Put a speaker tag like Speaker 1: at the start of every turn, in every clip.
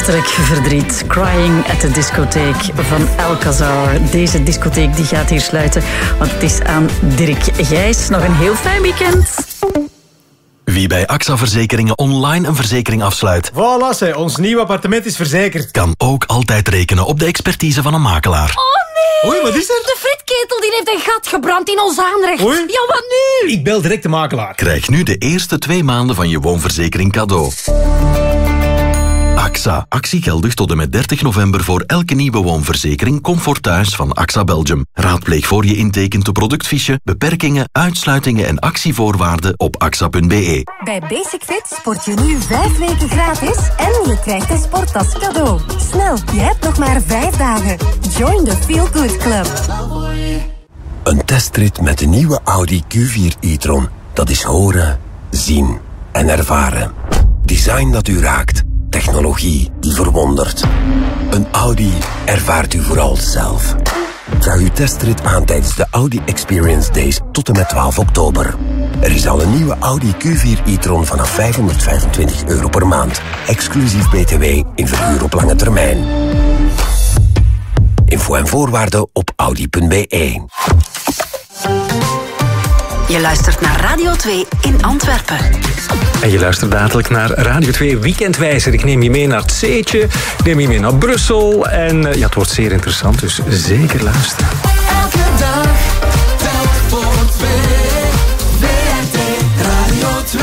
Speaker 1: hartelijk verdriet. Crying at the discotheek van Alcazar. Deze discotheek die gaat hier sluiten, want het is aan Dirk Gijs. Nog een heel fijn weekend.
Speaker 2: Wie bij AXA Verzekeringen online een verzekering afsluit.
Speaker 3: Voilà, ons nieuw appartement is verzekerd.
Speaker 2: Kan ook altijd rekenen op de expertise van een makelaar.
Speaker 1: Oh nee!
Speaker 3: Oei, wat is er?
Speaker 1: De fritketel die heeft een gat gebrand in ons aanrecht.
Speaker 3: Oei.
Speaker 1: Ja, wat nu?
Speaker 3: Ik bel direct de makelaar.
Speaker 2: Krijg nu de eerste 2 maanden van je woonverzekering cadeau. AXA. Actie geldig tot en met 30 november voor elke nieuwe woonverzekering Comfort Thuis van AXA Belgium. Raadpleeg voor je intekent de productfiche, beperkingen, uitsluitingen en actievoorwaarden op axa.be.
Speaker 4: Bij Basic Fit sport je nu 5 weken gratis en je krijgt een sporttas cadeau. Snel, je hebt nog maar 5 dagen. Join the Feel Good Club.
Speaker 5: Een testrit met de nieuwe Audi Q4 e-tron. Dat is horen, zien en ervaren. Design dat u raakt. Technologie die verwondert. Een Audi ervaart u vooral zelf. Vraag uw testrit aan tijdens de Audi Experience Days tot en met 12 oktober. Er is al een nieuwe Audi Q4 e-tron vanaf €525 per maand. Exclusief BTW in verhuur op lange termijn. Info en voorwaarden op audi.be.
Speaker 6: Je luistert naar Radio 2 in Antwerpen.
Speaker 7: En je luistert dadelijk naar Radio 2 Weekendwijzer. Ik neem je mee naar het Zeetje, ik neem je mee naar Brussel. En ja, het wordt zeer interessant, dus zeker luisteren.
Speaker 8: Elke dag, telk voor 2. WRT Radio 2.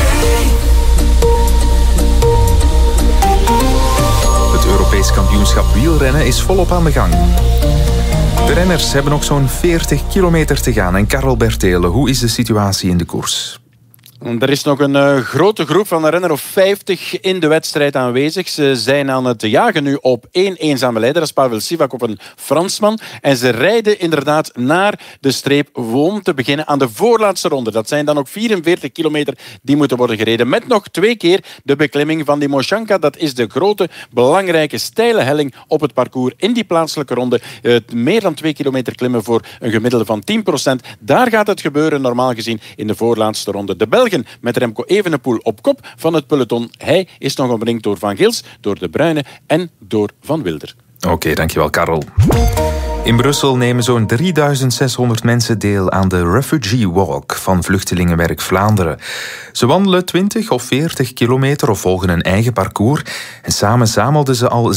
Speaker 9: Het Europees kampioenschap wielrennen is volop aan de gang. De renners hebben nog zo'n 40 kilometer te gaan. En Karel Bertelen, hoe is de situatie in de koers?
Speaker 10: Er is nog een grote groep van een renner of 50 in de wedstrijd aanwezig. Ze zijn aan het jagen nu op 1 eenzame leider. Dat is Pavel Sivak op een Fransman. En ze rijden inderdaad naar de streep om te beginnen aan de voorlaatste ronde. Dat zijn dan ook 44 kilometer die moeten worden gereden. Met nog 2 keer de beklimming van die Moshanka. Dat is de grote, belangrijke, steile helling op het parcours in die plaatselijke ronde. Meer dan 2 kilometer klimmen voor een gemiddelde van 10%. Daar gaat het gebeuren, normaal gezien, in de voorlaatste ronde. De Belgen met Remco Evenepoel op kop van het peloton. Hij is nog omringd door Van Gils, door De Bruyne en door Van Wilder.
Speaker 9: Oké, dankjewel Karel. In Brussel nemen zo'n 3600 mensen deel aan de Refugee Walk van Vluchtelingenwerk Vlaanderen. Ze wandelen 20 of 40 kilometer of volgen een eigen parcours en samen zamelden ze al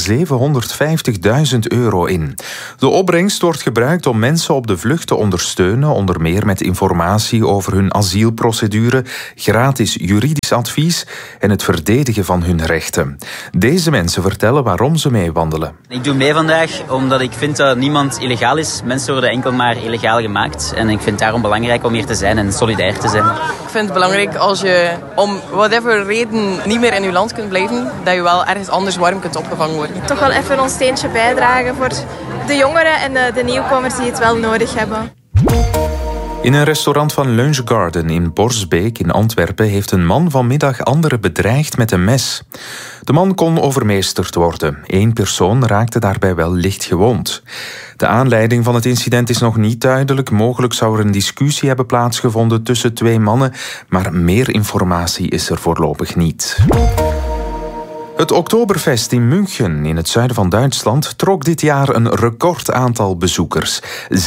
Speaker 9: €750.000 in. De opbrengst wordt gebruikt om mensen op de vlucht te ondersteunen, onder meer met informatie over hun asielprocedure, gratis juridisch advies en het verdedigen van hun rechten. Deze mensen vertellen waarom ze meewandelen.
Speaker 11: Ik doe mee vandaag omdat ik vind dat niemand illegaal is. Mensen worden enkel maar illegaal gemaakt. En ik vind het daarom belangrijk om hier te zijn en solidair te zijn.
Speaker 12: Ik vind het belangrijk als je om whatever reden niet meer in je land kunt blijven, dat je wel ergens anders warm kunt opgevangen worden.
Speaker 13: Toch wel even ons steentje bijdragen voor de jongeren en de nieuwkomers die het wel nodig hebben.
Speaker 9: In een restaurant van Lunch Garden in Borsbeek in Antwerpen heeft een man vanmiddag anderen bedreigd met een mes. De man kon overmeesterd worden. 1 persoon raakte daarbij wel licht gewond. De aanleiding van het incident is nog niet duidelijk. Mogelijk zou er een discussie hebben plaatsgevonden tussen 2 mannen, maar meer informatie is er voorlopig niet. Het Oktoberfest in München in het zuiden van Duitsland trok dit jaar een record aantal bezoekers.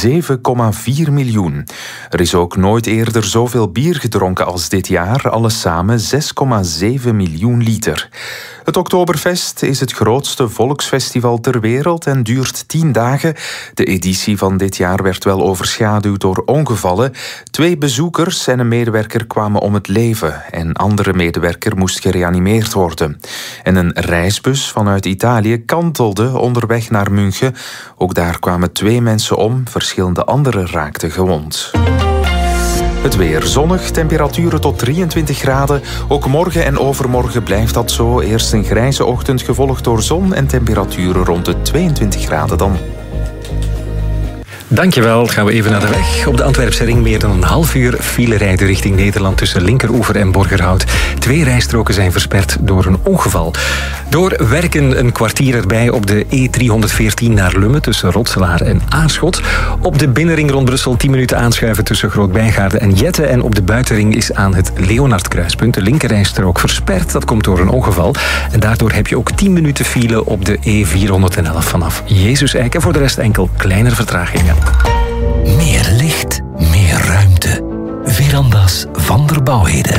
Speaker 9: 7,4 miljoen. Er is ook nooit eerder zoveel bier gedronken als dit jaar, alles samen 6,7 miljoen liter. Het Oktoberfest is het grootste volksfestival ter wereld en duurt 10 dagen. De editie van dit jaar werd wel overschaduwd door ongevallen. 2 bezoekers en een medewerker kwamen om het leven. En andere medewerker moest gereanimeerd worden. En een reisbus vanuit Italië kantelde onderweg naar München. Ook daar kwamen 2 mensen om, verschillende anderen raakten gewond. Het weer zonnig, temperaturen tot 23 graden. Ook morgen en overmorgen blijft dat zo. Eerst een grijze ochtend, gevolgd door zon en temperaturen rond de 22 graden dan.
Speaker 7: Dankjewel. Gaan we even naar de weg. Op de Antwerpse ring meer dan een half uur file rijden richting Nederland tussen Linkeroever en Borgerhout. 2 rijstroken zijn versperd door een ongeval. Door werken een kwartier erbij op de E314 naar Lummen tussen Rotselaar en Aarschot. Op de binnenring rond Brussel 10 minuten aanschuiven tussen Groot-Bijgaarde en Jette. En op de buitenring is aan het Leonardkruispunt de linkerrijstrook versperd. Dat komt door een ongeval. En daardoor heb je ook 10 minuten file op de E411 vanaf Jezus-Eik. En voor de rest enkel kleinere vertragingen.
Speaker 5: Meer licht, meer ruimte. Verandas van der Bouwheden.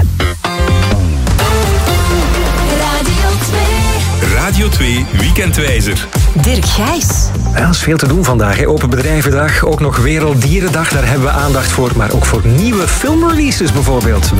Speaker 14: Radio 2 Weekendwijzer.
Speaker 6: Dirk Gijs.
Speaker 7: Ja, er is veel te doen vandaag. Hè. Open Bedrijvendag, ook nog Werelddierendag. Daar hebben we aandacht voor. Maar ook voor nieuwe filmreleases bijvoorbeeld.